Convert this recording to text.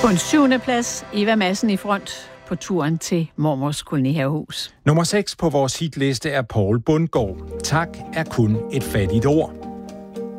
På en 7. plads, Eva Madsen i front på turen til mormors kolonihavehus. Nummer 6 på vores hitliste er Poul Bundgaard. Tak er kun et fattigt ord.